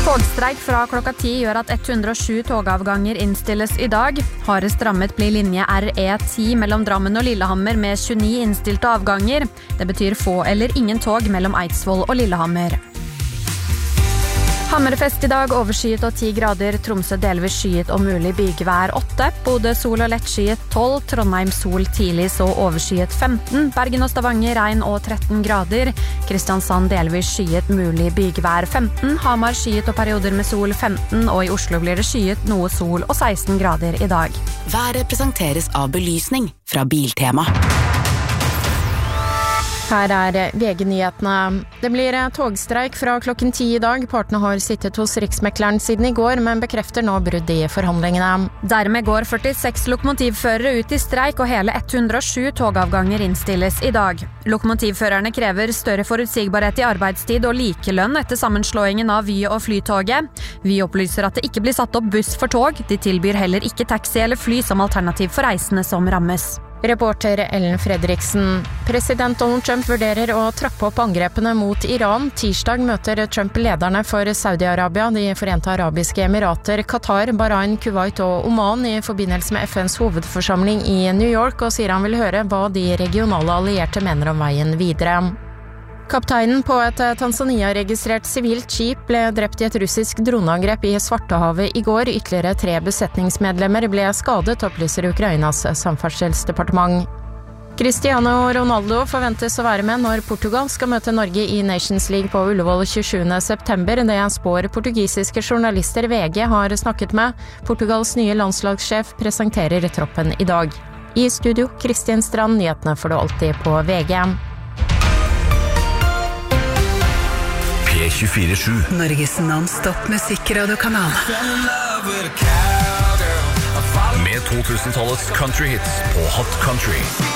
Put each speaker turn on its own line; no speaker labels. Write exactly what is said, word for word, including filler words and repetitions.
Togstreik fra klokka ti gjør at hundre og sju togavganger innstilles i dag. Hardest rammet blir linje R E ti mellom Drammen og Lillehammer med tjueni innstilte avganger. Det betyr få eller ingen tog mellom Eidsvoll og Lillehammer. Hammerfest i dag, overskyet og ti grader, Tromsø delvis skyet og mulig bygevær åtte, Bodø sol og lett skyet tolv, Trondheim sol tidlig så overskyet femten, Bergen og Stavanger regn og tretten grader, Kristiansand delvis skyet mulig bygevær femten, Hamar skyet og perioder med sol femten, og i Oslo blir det skyet noe sol og seksten grader i dag.
Været presenteres av belysning fra Biltema.
Her er V G-nyhetene. Det blir togstreik fra klokken ti i dag. Partene har sittet hos Riksmekleren siden i går, men bekrefter nå brudd i forhandlingene.
Dermed går førtiseks lokomotivførere ut i streik, og hele hundre og sju togavganger innstilles i dag. Lokomotivførerne krever større forutsigbarhet i arbeidstid og likelønn etter sammenslåingen av Vy og Flytoget. Vy opplyser at det ikke blir satt opp buss for tog. De tilbyr heller ikke taxi eller fly som alternativ for reisende som rammes.
Reporter Ellen Fredriksen. President Donald Trump vurderer å trappe opp angrepene mot Iran. Tirsdag møter Trump lederne for Saudi-Arabia, De forente arabiske emirater, Qatar, Bahrain, Kuwait og Oman i forbindelse med F N's hovedforsamling i New York, og sier han vil høre hva de regionale allierte mener om veien videre. Kapteinen på et Tanzania-registrert sivilt skip ble drept i et russisk droneangrep i Svartehavet i går. Ytterligere tre besetningsmedlemmer ble skadet, opplyser Ukrainas samferdselsdepartement. Cristiano Ronaldo forventes å være med når Portugal skal møte Norge i Nations League på Ullevål tjuesjuende september. Det spår portugisiske journalister V G har snakket med. Portugals nye landslagssjef presenterer troppen i dag. I studio, Kristin Strand, nyhetene får du alltid på V G.
P tjuefire sju.
Norges non-stop musikkradiokanal.
Med to tusen-tallets country hits på Hot Country.